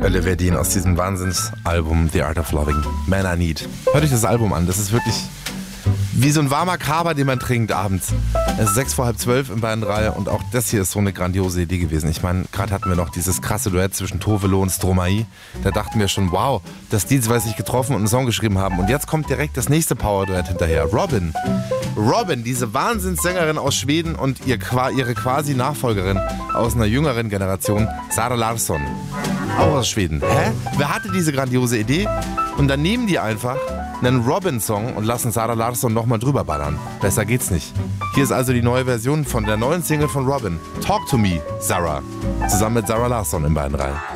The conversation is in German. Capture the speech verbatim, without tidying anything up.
Olivia Dean aus diesem Wahnsinnsalbum The Art of Loving, Man I Need. Hört euch das Album an, das ist wirklich wie so ein warmer Kaba, den man trinkt abends. Es ist sechs vor halb zwölf in Bayern drei und auch das hier ist so eine grandiose Idee gewesen. Ich meine, gerade hatten wir noch dieses krasse Duett zwischen Tove Lo und Stromae. Da dachten wir schon, wow, dass die zwei sich getroffen und einen Song geschrieben haben. Und jetzt kommt direkt das nächste Power-Duett hinterher. Robyn. Robyn, diese Wahnsinnssängerin aus Schweden und ihr, ihre quasi Nachfolgerin aus einer jüngeren Generation, Zara Larsson. Auch aus Schweden. Hä? Wer hatte diese grandiose Idee? Und dann nehmen die einfach einen Robyn-Song und lassen Zara Larsson nochmal drüber ballern. Besser geht's nicht. Hier ist also die neue Version von der neuen Single von Robyn. Talk to me, Zara. Zusammen mit Zara Larsson in Bayern drei.